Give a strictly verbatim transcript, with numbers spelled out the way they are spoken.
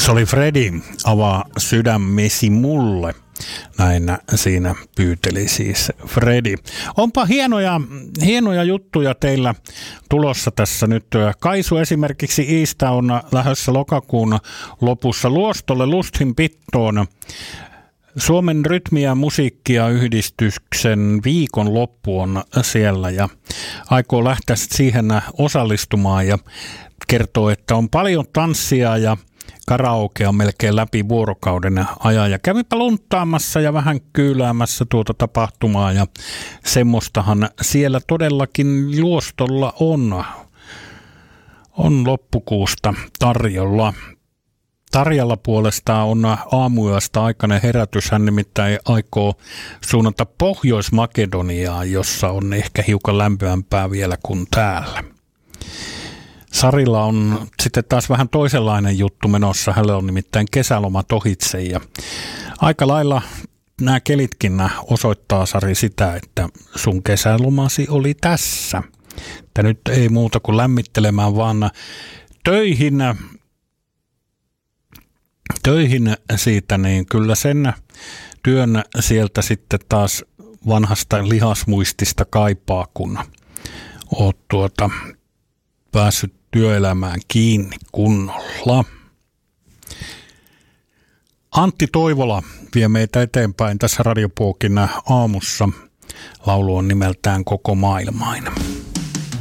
Se oli Fredi, avaa sydämesi mulle. Näin siinä pyyteli siis Fredi. Onpa hienoja, hienoja juttuja teillä tulossa tässä nyt. Kaisu esimerkiksi Iistä on lähdössä lokakuun lopussa Luostolle Lustin pittoon. Suomen rytmi- ja musiikkia yhdistyksen viikon loppu on siellä ja aikoo lähteä siihen osallistumaan ja kertoo, että on paljon tanssia ja karaokea melkein läpi vuorokauden ajan. Ja kävipä lunttaamassa ja vähän kyyläämässä tuota tapahtumaa ja semmoistahan siellä todellakin Luostolla on, on loppukuusta tarjolla. Tarjalla puolestaan on aamuyöstä aikainen herätys. Hän nimittäin aikoo suunnata Pohjois-Makedoniaan, jossa on ehkä hiukan lämpöämpää vielä kuin täällä. Sarilla on sitten taas vähän toisenlainen juttu menossa. Hänellä on nimittäin kesälomat ohitse ja aika lailla nämä kelitkin osoittaa, Sari, sitä, että sun kesälomasi oli tässä. Että nyt ei muuta kuin lämmittelemään, vaan töihin, töihin siitä, niin kyllä sen työn sieltä sitten taas vanhasta lihasmuistista kaipaa, kun oot tuota päässyt työelämään kiinni kunnolla. Antti Toivola vie meitä eteenpäin tässä Radiopuokin aamussa. Laulu on nimeltään Koko maailmain.